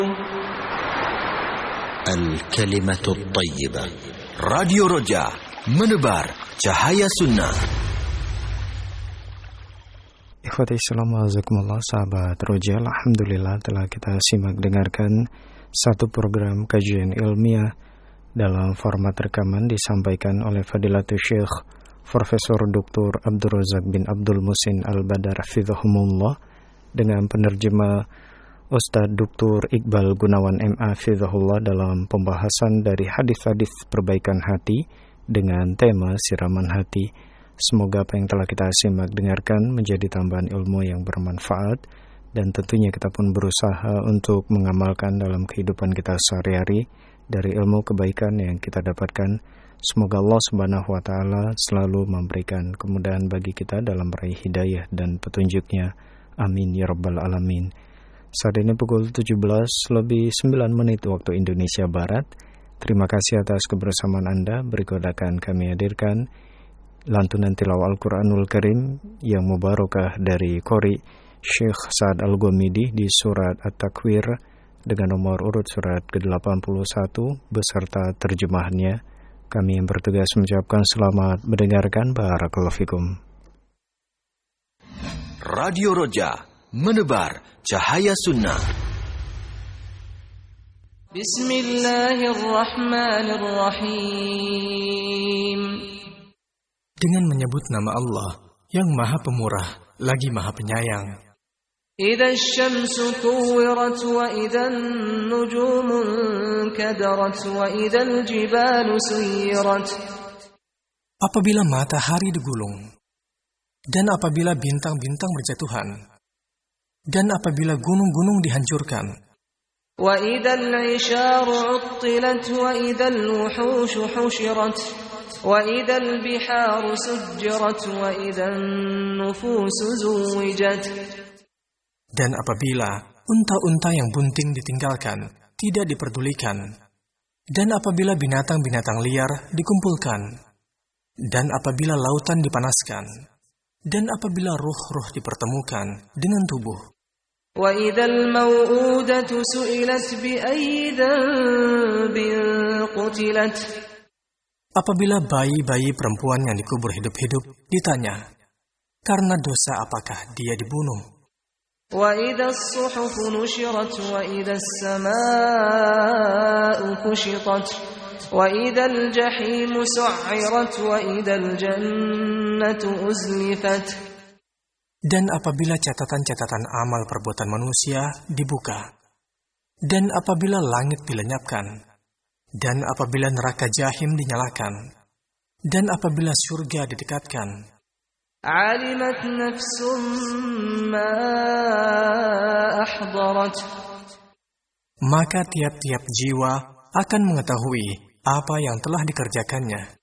Al-Kalimatul Tayyibah. Radio Roja, menebar cahaya sunnah. Ikhwati Assalamualaikum sahabat Roja. Alhamdulillah telah kita simak dengarkan satu program kajian ilmiah dalam format rekaman disampaikan oleh Fadilatul Syekh Profesor Dr. Abdul Razak bin Abdul Muhsin Al-Badar Hafizahumullah dengan penerjemah Ustadz Dr. Iqbal Gunawan MA Hafizahullah dalam pembahasan dari hadis-hadis perbaikan hati dengan tema siraman hati. Semoga apa yang telah kita simak dengarkan menjadi tambahan ilmu yang bermanfaat, dan tentunya kita pun berusaha untuk mengamalkan dalam kehidupan kita sehari-hari dari ilmu kebaikan yang kita dapatkan. Semoga Allah Subhanahu wa Ta'ala selalu memberikan kemudahan bagi kita dalam meraih hidayah dan petunjuknya. Amin ya Rabbal Alamin. Saat ini pukul 17:09 waktu Indonesia Barat. Terima kasih atas kebersamaan Anda. Berikut akan kami hadirkan lantunan tilawah Al-Quranul Karim yang mubarakah dari Qori Syekh Sa'ad Al-Ghamidi di surat At-Takwir dengan nomor urut surat ke-81 beserta terjemahannya. Kami yang bertugas mengucapkan selamat mendengarkan. Barakallahu fikum. Radio Roja, menebar cahaya sunnah. Bismillahirrahmanirrahim. Dengan menyebut nama Allah yang Maha Pemurah lagi Maha Penyayang. Idza asy-syamsu kuwirat wa idzan nujumu kadarat wa idzal jibalu suyirat. Apabila matahari digulung, dan apabila bintang-bintang berjatuhan, dan apabila gunung-gunung dihancurkan, wa idzal 'isharu 'uttilat wa idzal wuhushu hushirat wa idzal biharu sujjirat wa idzan nufusu zuwijat. Dan apabila unta-unta yang bunting ditinggalkan, tidak diperdulikan, dan apabila binatang-binatang liar dikumpulkan, dan apabila lautan dipanaskan, dan apabila ruh-ruh dipertemukan dengan tubuh, wa idzal mau'udatu su'ilat bi ayyi dhanbin qutilat. Apabila bayi-bayi perempuan yang dikubur hidup-hidup ditanya, karena dosa apakah dia dibunuh? Wa idzas suhufu nushirat wa idzas samaa'u kushitat wa idzal jahimu su'irat wa idzal jannatu uzlifat. Dan apabila catatan-catatan amal perbuatan manusia dibuka, dan apabila langit dilenyapkan, dan apabila neraka jahim dinyalakan, dan apabila surga didekatkan, alimat nafsum ma ahdarat. Maka tiap-tiap jiwa akan mengetahui apa yang telah dikerjakannya.